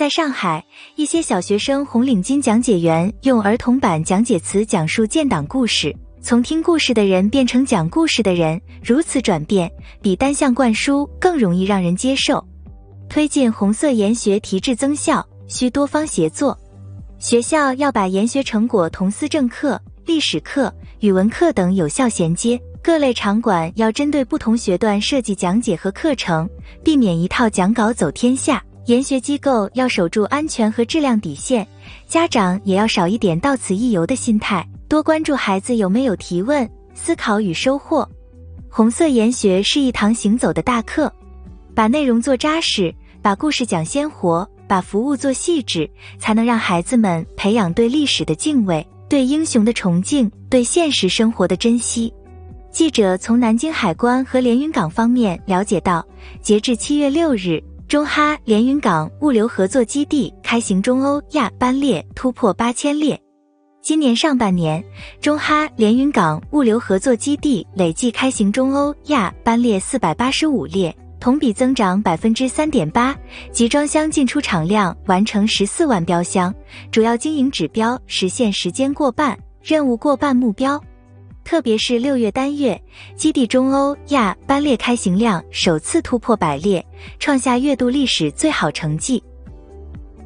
在上海，一些小学生红领巾讲解员用儿童版讲解词讲述建党故事，从听故事的人变成讲故事的人，如此转变，比单向灌输更容易让人接受。推进红色研学提质增效，需多方协作。学校要把研学成果同思政课、历史课、语文课等有效衔接，各类场馆要针对不同学段设计讲解和课程，避免一套讲稿走天下。研学机构要守住安全和质量底线，家长也要少一点到此一游的心态，多关注孩子有没有提问、思考与收获。红色研学是一堂行走的大课，把内容做扎实，把故事讲鲜活，把服务做细致，才能让孩子们培养对历史的敬畏，对英雄的崇敬，对现实生活的珍惜。记者从南京海关和连云港方面了解到，截至7月6日，中哈连云港物流合作基地开行中欧亚班列突破8000列。今年上半年，中哈连云港物流合作基地累计开行中欧亚班列485列，同比增长 3.8%， 集装箱进出厂量完成14万标箱，主要经营指标实现时间过半、任务过半目标。特别是6月单月，基地中欧亚班列开行量首次突破100列，创下月度历史最好成绩。